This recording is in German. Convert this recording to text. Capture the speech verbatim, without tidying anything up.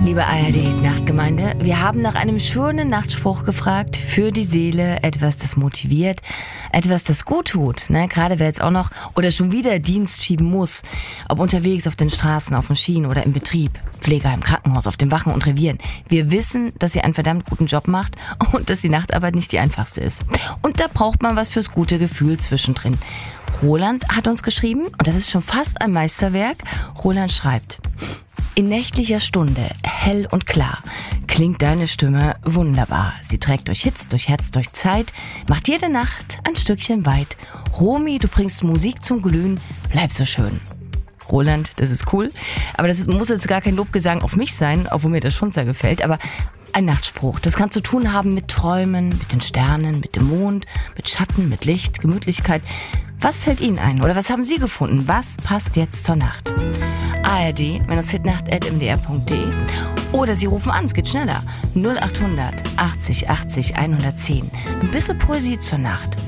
Liebe A R D-Nachtgemeinde, wir haben nach einem schönen Nachtspruch gefragt, für die Seele, etwas, das motiviert, etwas, das gut tut. Ne? Gerade wer jetzt auch noch oder schon wieder Dienst schieben muss, ob unterwegs auf den Straßen, auf den Schienen oder im Betrieb, Pflegeheim, Krankenhaus, auf den Wachen und Revieren. Wir wissen, dass ihr einen verdammt guten Job macht und dass die Nachtarbeit nicht die einfachste ist. Und da braucht man was fürs gute Gefühl zwischendrin. Roland hat uns geschrieben, und das ist schon fast ein Meisterwerk. Roland schreibt: In nächtlicher Stunde, hell und klar, klingt deine Stimme wunderbar. Sie trägt durch Hitz, durch Herz, durch Zeit, macht jede Nacht ein Stückchen weit. Romy, du bringst Musik zum Glühen, bleib so schön. Roland, das ist cool, aber das ist, muss jetzt gar kein Lobgesang auf mich sein, obwohl mir das schon sehr gefällt, aber ein Nachtspruch, das kann zu tun haben mit Träumen, mit den Sternen, mit dem Mond, mit Schatten, mit Licht, Gemütlichkeit. Was fällt Ihnen ein oder was haben Sie gefunden? Was passt jetzt zur Nacht? A R D, hitnacht at m d r punkt d e oder Sie rufen an, es geht schneller. null acht hundert achtzig achtzig hundertzehn. Ein bisschen Poesie zur Nacht.